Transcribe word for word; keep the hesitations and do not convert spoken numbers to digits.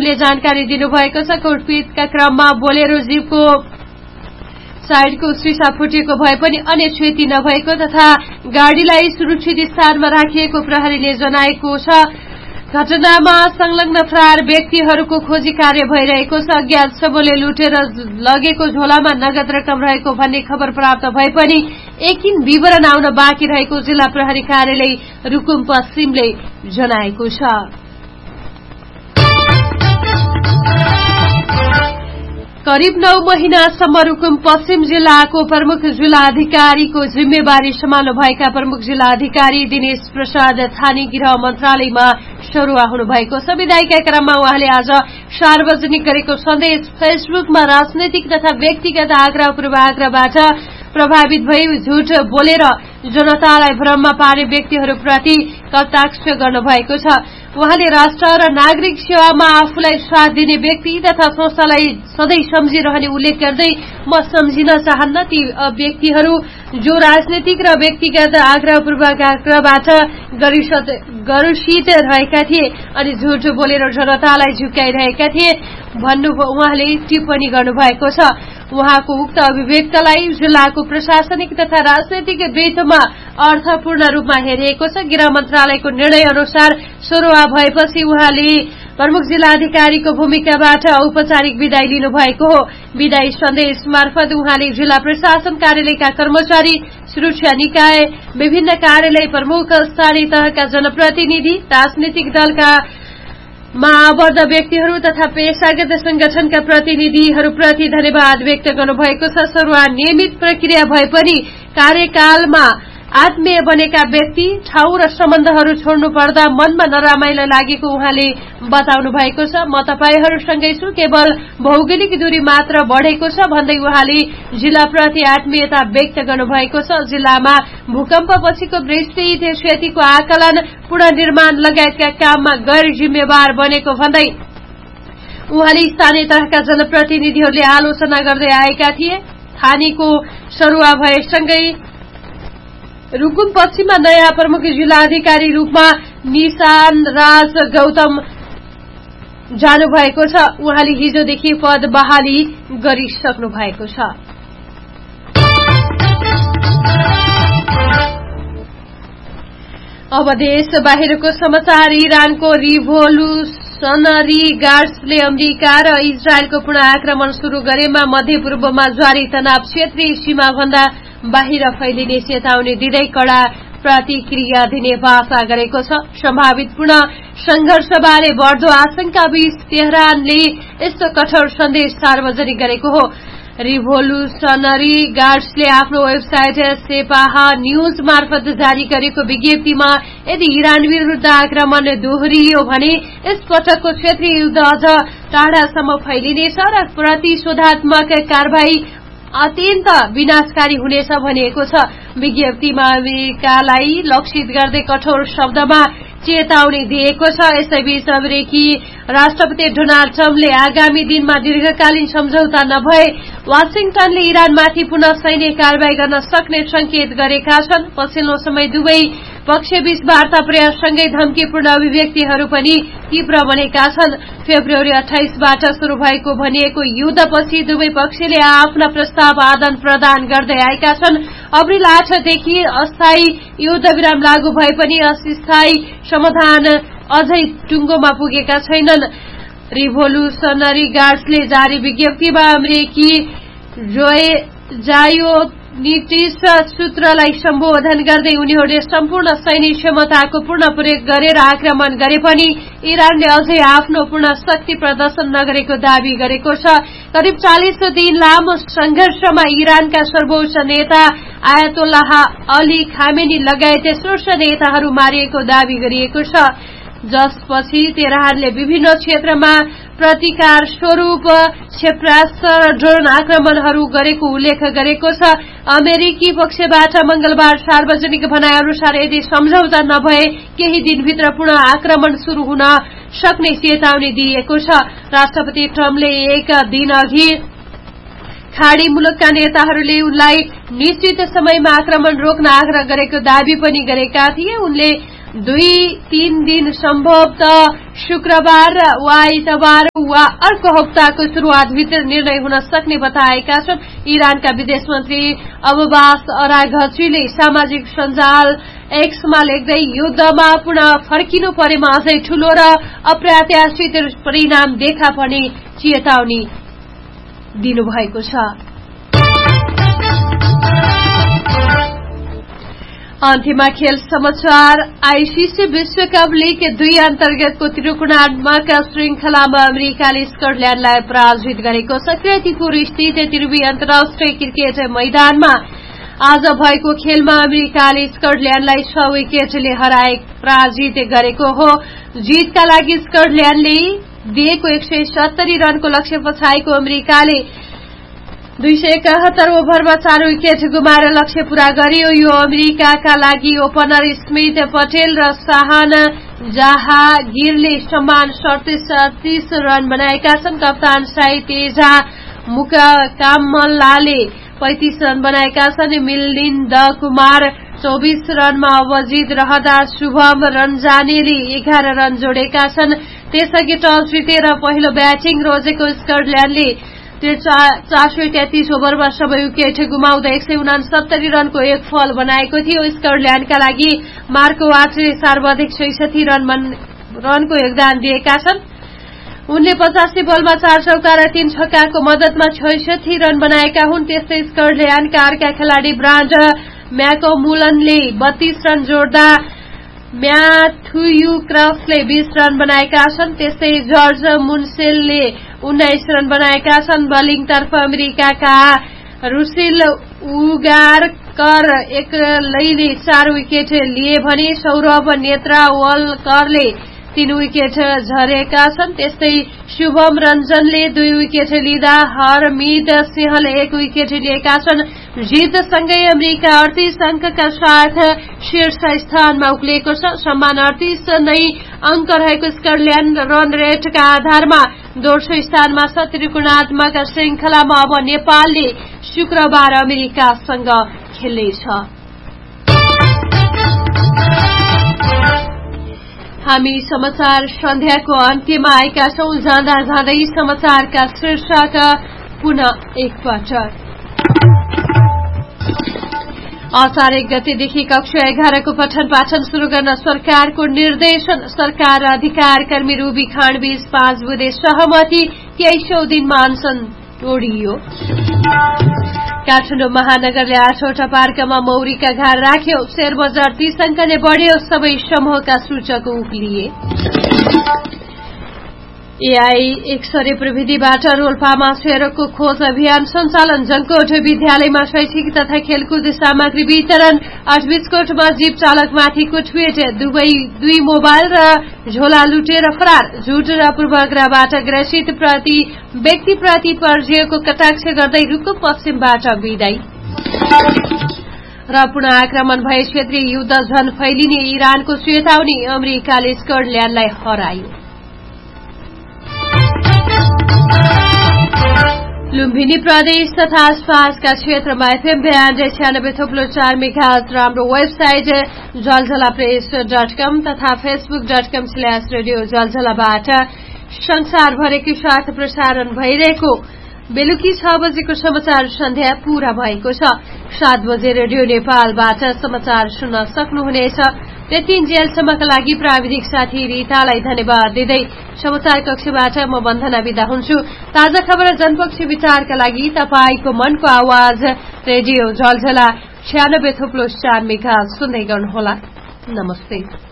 ले जानकारी दिनुभएको छ। कुटपिटका क्रममा बोलेरो जीपको साइडको शीशा फुटेको भए पनि अन्य क्षति नभएको तथा गाड़ीलाई सुरक्षित स्थानमा राखिएको प्रहरीले जनाएको छ। घटनामा संलग्न फरार व्यक्तिहरूको खोजी कार्य भइरहेको छ। अज्ञात सबैले लुटेर लगेको झोलामा नगद रकम रहेको भन्ने खबर प्राप्त भए पनि एकिन विवरण आउन बाँकी रहेको जिल्ला प्रहरी कार्यालय रुकुम पश्चिमले जनाएको छ। करिब नौ महिनासम्म रुकुम पश्चिम जिल्लाको प्रमुख जिल्ला अधिकारीको जिम्मेवारी सम्हाल्नु भएका प्रमुख जिल्ला अधिकारी दिनेश प्रसाद थानी गृह मन्त्रालयमा सरुवा हुनुभएको छ। विदायका क्रममा उहाँले आज सार्वजनिक गरेको सन्देश फेसबुकमा राजनैतिक तथा व्यक्तिगत आग्रह पूर्वाग्रहबाट प्रभावित भई झूट बोलेर जनतालाई भ्रममा पार्ने व्यक्तिहरूप्रति कटाक्ष गर्नुभएको छ। उहाँले राष्ट्र र नागरिक सेवामा आफूलाई साथ दिने व्यक्ति तथा संस्थालाई सधैँ सम्झिरहने उल्लेख गर्दै म सम्झिन चाहन्न ती व्यक्तिहरू जो राजनैतिक र व्यक्तिगत आग्रह पूर्वाग्रहबाट गरुसित रहेका थिए अनि झूठ बोलेर जनतालाई झुक्काइरहेका थिए भन्नु उहाँले टिप्पणी गर्नुभएको छ। उहाँको उक्त अभिव्यक्तलाई जिल्लाको प्रशासनिक तथा राजनैतिक वृत्तमा अर्थपूर्ण रूपमा हेरिएको छ। गृह मन्त्रालयको निर्णय अनुसार सरुवा भएपछि उहाँले प्रमुख जिल्लाधिकारीको भूमिकाबाट औपचारिक विदाई लिनुभएको हो। विदाई सन्देश मार्फत उहाँले जिल्ला प्रशासन कार्यालयका कर्मचारी, सुरक्षा निकाय, विभिन्न कार्यालय प्रमुख, स्थानीय तहका जनप्रतिनिधि, राजनीतिक दलका मा आबद्ध व्यक्तिहरू तथा पेशागत संगठनका प्रतिनिधिहरूप्रति धन्यवाद व्यक्त गर्नुभएको छ। सरुवा नियमित प्रक्रिया भए पनि कार्यकालमा आत्मीय बनेका व्यक्ति, ठाउँ र सम्बन्धहरू छोड्नु पर्दा मनमा नरमाइलो लागेको उहाँले बताउनु भएको छ। म तपाईहरूसँगै छु, केवल भौगोलिक दूरी मात्र बढ़ेको छ भन्दै उहाँले जिल्लाप्रति आत्मीयता व्यक्त गर्नुभएको छ। जिल्लामा भूकम्पपछिको विस्तृत क्षतिको आकलन, पुनर्निर्माण लगायतका काममा गैर जिम्मेवार बनेको भन्दै उहाँले स्थानीय तहका जनप्रतिनिधिहरूले आलोचना गर्दै आएका थिए। थानीको सरुवा भएसँगै रुकुम पश्चिममा नयाँ प्रमुख जिल्लाधिकारी रूपमा निशान राज गौतम जानु भएको छ। उहाँले हिजोदेखि पद बहाली गरिसक्नु भएको छ। अब देश बाहिरको समाचार। इरानको रिभोल्युसनरी गार्ड्सले अमेरिका र इजरायलको पुनः आक्रमण शुरू गरेमा मध्यपूर्वमा जारी तनाव क्षेत्रीय सीमाभन्दा बाहिर फैलिने चेतावनी दिँदै कड़ा प्रतिक्रिया दिने वाचा गरेको छ। सम्भावित पुनः संघर्षबारे बढ़दो आशंका बीच तेहरानले यस्तो कठोर सन्देश सार्वजनिक गरेको हो। रिभोल्युसनरी गार्ड्सले आफ्नो वेबसाइट सेपाह न्यूज मार्फत जारी गरेको विज्ञप्तिमा यदि इरान विरूद्ध आक्रमण दोहोरियो भने यस पटकको क्षेत्रीय युद्ध अझ टाढासम्म फैलिनेछ र प्रतिशोधात्मक कारवाही अत्यन्त विनाशकारी हुनेछ भनिएको छ। विज्ञप्तिमा अमेरिकालाई लक्षित गर्दै कठोर शब्दमा चेतावनी दिएको छ। यसैबीच अमेरिकी राष्ट्रपति डोनाल्ड ट्रम्पले आगामी दिनमा दीर्घकालीन सम्झौता नभए वाशिंगटनले इरानमाथि पुनः सैन्य कारवाही गर्न सक्ने संकेत गरेका छन्। पछिल्लो समय दुवै पक्षबीच वार्ता प्रयाससँगै धम्कीपूर्ण अभिव्यक्तिहरू पनि तीव्र बनेका छन्। फेब्रुअरी अठाइसबाट शुरू भएको भनिएको युद्धपछि दुवै पक्षले आफ्ना प्रस्ताव आदान प्रदान गर्दै आएका छन्। अप्रिल आठदेखि अस्थायी युद्धविराम लागू भए पनि अस्थायी समाधान अझै टुंगोमा पुगेका छैनन्। रिभोल्युसनरी गार्ड्सले जारी विज्ञप्तिमा अमेरिकी जायोनिटिस सूत्रलाई सम्बोधन गर्दै उनीहरूले सम्पूर्ण सैनिक क्षमताको पूर्ण प्रयोग गरेर आक्रमण गरे पनि इरानले अझै आफ्नो पूर्ण शक्ति प्रदर्शन नगरेको दावी गरेको छ। करिब चालीस दिन लामो संघर्षमा इरानका सर्वोच्च नेता आयतोल्लाह अली खामेनी लगायत शीर्ष नेताहरू मारिएको दावी गरिएको छ, जसपछि तेहरानले विभिन्न क्षेत्रमा प्रतिकार स्वरूप क्षेपणास्त्र र ड्रोन आक्रमणहरू गरेको उल्लेख गरेको छ। अमेरिकी पक्षबाट मंगलबार सार्वजनिक भनाइ अनुसार यदि सम्झौता नभए केही दिनभित्र पुनः आक्रमण शुरू हुन सक्ने चेतावनी दिएको छ। राष्ट्रपति ट्रम्पले एक दिन अघि खाड़ी मुलुकका नेताहरूले उनलाई निश्चित समयमा आक्रमण रोक्न आग्रह गरेको दावी पनि गरेका थिए। उनले दुई तीन दिन सम्भवतः शुक्रबार वा आइतबार वा अर्को हप्ताको शुरूआतभित्र निर्णय हुन सक्ने बताएका छन् इरानका विदेश मन्त्री अब्बास अराघचीले सामाजिक सञ्जाल एक्समा लेख्दै युद्धमा पुनः फर्किनु परेमा अझै ठूलो र अप्रत्याशित परिणाम देखा पर्ने चेतावनी दिनुभएको छ। अन्त्यमा खेल समाचार। आईसीसी विश्वकप लीग दुई अन्तर्गतको त्रिकोणात्मक श्रृंखलामा अमेरिकाले स्कटल्याण्डलाई पराजित गरेको छ। कीर्तिपुर स्थित त्रिवी अन्तर्राष्ट्रिय क्रिकेट मैदानमा आज भएको खेलमा अमेरिकाले स्कटल्याण्डलाई छ विकेटले हराए पराजित गरेको हो। जीतका लागि स्कटल्याण्डले दिएको एक सय सत्तरी रनको लक्ष्य पछाएको अमेरिकाले दुई सय एकात्तर ओभरमा चार विकेट गुमाएर लक्ष्य पूरा गर्यो। यो अमेरिकाका लागि ओपनर स्मिथ पटेल र शाहान जहागीरले समान सडतिस रन बनाएका छन्। कप्तान साई तेजा मुकामल्लाले पैंतिस रन बनाएका छन्। मिलिन्द कुमार चौबीस रनमा अवजित रहँदा शुभम रन्जानेले एघार रन जोडेका छन्। त्यसअघि टस जितेर पहिलो ब्याटिङ रोजेको स्कटल्याण्डले चार सय तेत्तीस ओभरमा सबै विकेट गुमाउँदा एक सय उनासत्तरी रनको एक फल बनाएको थियो। स्कटल्याण्डका लागि मार्को वाटले सर्वाधिक छैसठी रनको योगदान दिएका छन्। उनले पचासी बलमा चार चौका र तीन छक्काको मद्दतमा छैसठी रन बनाएका हुन्। त्यस्तै स्कटल्याण्डका अर्का खेलाड़ी ब्रान्ड म्याकमुलनले बत्तीस रन जोड्दा म्याथ्यू क्रसले बीस रन बनाएका छन्। त्यस्तै जर्ज मुन्सेलले उन्नाइस रन बनाएका छन्। बलिङतर्फ अमेरिकाका रुसिल उगारकर एक्लैले चार विकेट लिए भने सौरभ नेत्रावलकरले तीन विकेट झरेका छन्। त्यस्तै शुभम रञ्जनले दुई विकेट लिँदा हरमित सिंहले एक विकेट लिएका छन्। जितसँगै अमेरिका अडतीस अंकका साथ शीर्ष स्थानमा उक्लिएको छ। समान अडतीस नै अंक रहेको स्कटल्याण्ड रन रेटका आधारमा दोस्रो स्थानमा छ। त्रिकोणात्मक श्रृंखलामा अब नेपालले शुक्रबार अमेरिकासँग खेल्नेछ। हामी समाचार सन्ध्याको अन्त्यमा आएका छौं। जाँदा जाँदै समाचारका शीर्षक पुनः एकपटक। असार एक गतेदेखि कक्षा एघारको पठन पाठन शुरू गर्न सरकारको निर्देशन। सरकार र अधिकार कर्मी रूबी खाँडबीच पाँच बुधे सहमति, तेइसौं दिनमा अनशन तोडियो। काठमाडौँ महानगरले आठवटा पार्कमा मौरीका घर राख्यो। शेयर बजार तीस अंकले बढ्यो। सबै समूहका सूचक उक्लिए। एआई एक्सरे प्रविधिबाट रोल्पामा शेयरको खोज अभियान सञ्चालन। जंकोट विद्यालयमा शैक्षिक तथा खेलकुद सामग्री वितरण। अठबिचकोटमा जीप चालकमाथि कुटपिट। दुई मोबाइल र झोला लुटेर फरार। झुट र पूर्वाग्रहबाट ग्रसित प्रति व्यक्तिप्रति पर्जिएको कटाक्ष गर्दै रुकुम पश्चिमबाट विदाई। र पुनः आक्रमण भए क्षेत्रीय युद्ध झन फैलिने इरानको चेतावनी। अमेरिकाले स्कटल्याण्डलाई हरायो। लुम्बिनी प्रदेश तथा आसपासका क्षेत्रमा एफएम ब्यान्ड छ्यानब्बे थोप्लो चार मेगाहर्ज र हाम्रो वेबसाइट जलझला प्रेस डट कम तथा Facebook dot com slash radio जलझलाबाट संसारभरिकै साथ प्रसारण भइरहेको बेलुकी छ बजेको समाचार सन्ध्या पूरा भएको छ। सात बजे रेडियो नेपालबाट समाचार सुन्न सक्नुहुनेछ। त्यतिन्जेलसम्मका लागि प्राविधिक साथी रितालाई धन्यवाद दिँदै समाचार कक्षबाट म वन्दना बिदा हुन्छु। ताजा खबर जनपक्षी विचारका लागि तपाईको मनको आवाज रेडियो जलझला छ्यानब्बे थोप्लो चार मेगाहर्ज सुन्दै गर्नुहोला। नमस्ते।